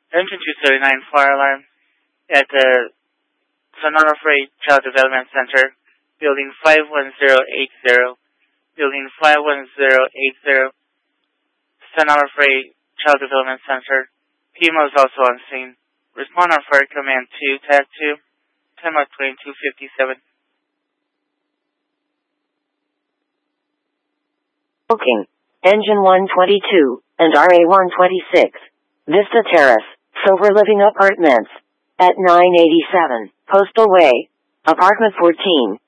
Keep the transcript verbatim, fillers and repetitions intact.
Engine two thirty-nine, fire alarm at the Sonora Freight Child Development Center, Building five one zero eight zero, Building five one zero eight zero, Sonora Freight Child Development Center. P M O is also on scene. Respond on Fire Command two, Tag two, ten mark twenty-two fifty-seven. Booking, Engine one twenty-two, and R A one twenty-six, Vista Terrace, Silver Living Apartments, at nine eighty-seven, Postal Way, Apartment fourteen.